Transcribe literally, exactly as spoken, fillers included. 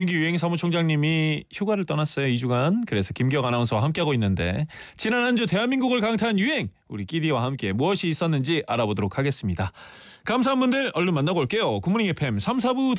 김기 유행 사무총장님이 휴가를 떠났어요. 이 주간. 그래서 김기혁 아나운서와 함께하고 있는데 지난 한 주 대한민국을 강타한 유행 우리 끼디와 함께 무엇이 있었는지 알아보도록 하겠습니다. 감사한 분들 얼른 만나고 올게요. 굿모닝 에프엠 삼, 사 부